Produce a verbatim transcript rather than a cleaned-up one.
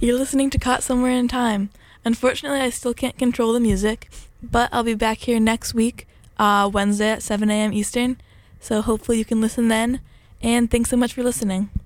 You're listening to Caught Somewhere in Time. Unfortunately, I still can't control the music, but I'll be back here next week, uh, Wednesday at seven a.m. Eastern, so hopefully you can listen then, and thanks so much for listening.